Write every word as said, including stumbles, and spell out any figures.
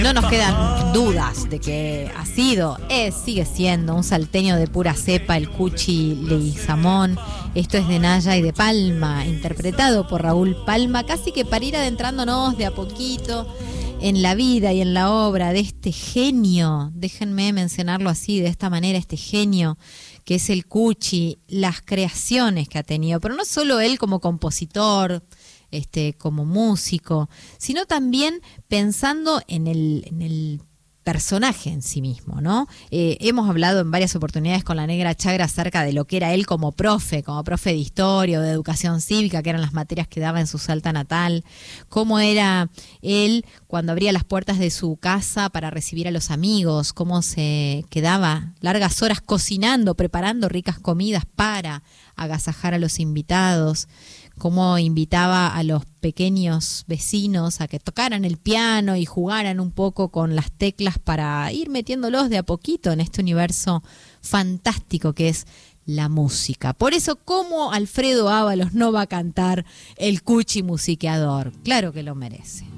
No nos quedan dudas de que ha sido, es, sigue siendo un salteño de pura cepa, el Cuchi Leguizamón. Esto es de Naya y de Palma, interpretado por Raúl Palma, casi que para ir adentrándonos de a poquito en la vida y en la obra de este genio, déjenme mencionarlo así, de esta manera, este genio que es el Cuchi, las creaciones que ha tenido, pero no solo él como compositor, este, como músico, sino también pensando en el, en el personaje en sí mismo, ¿no? Eh, hemos hablado en varias oportunidades con la Negra Chagra acerca de lo que era él como profe, como profe de historia o de educación cívica, que eran las materias que daba en su Salta natal, cómo era él cuando abría las puertas de su casa para recibir a los amigos, cómo se quedaba largas horas cocinando, preparando ricas comidas para agasajar a los invitados, cómo invitaba a los pequeños vecinos a que tocaran el piano y jugaran un poco con las teclas para ir metiéndolos de a poquito en este universo fantástico que es la música. Por eso, ¿cómo Alfredo Ábalos no va a cantar el Cuchi musiqueador? Claro que lo merece.